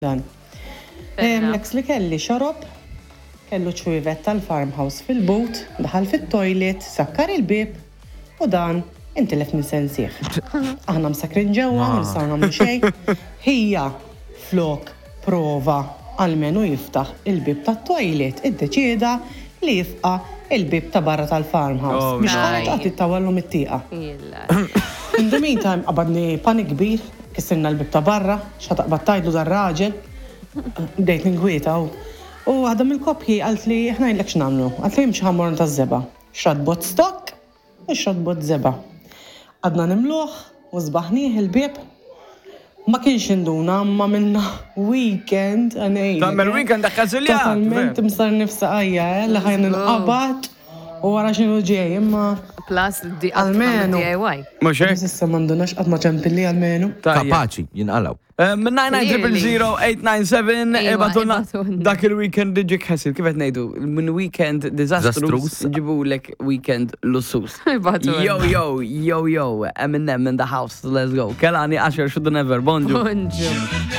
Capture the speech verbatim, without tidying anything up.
Dan. L-eks li kelli xorob, kellu ċwivet tal-farmhouse fil-boot, daħal fit-toilet, sakkar il-bib, u dan intilef minn sensieħ. Aħna msakrin ġewwa, nistaw nagħmlu xejn. Hija flok prova għalmenu jiftaħ il-bib tat-toilet, iddeċieda li jifqa il-bib ta' barra tal-farmhouse. Biex ħanet għati t-tawallu mit-tieqa. In the meantime, qabadni panik kbir, kissinna l-bib ta' barra, xataqbad tajdu dar-raġel, bdejt ningwieta u. U għadam il-kopji għalt li ħna jillek x'namlu, għalt li jimxi ħammurn ta' zeba. Xadbot stok, u xadbot zeba. Għadna nimluħ, u zbaħniħ il-bib, ma kienx induna, ma minna weekend, għanej. Tammel weekend daħħazulja. Totalment msar nifsa għajja, li ħajn il-qabat, u għara xinu ġej, imma. Plus di għalmenu. D I Y. Mux Sissa mandunax għatma ċempilli għalmenu. Kapaċi, jinqalaw. Min nine nine zero zero eight nine seven ebatuna dak il-weekend ġik ħasil, kifet nejdu, min weekend disastrous ġibu lek weekend lussus. Yo, yo, yo, yo, Eminem in the house, let's go. Kelani, Asher, should never, bonġu. Bonġu.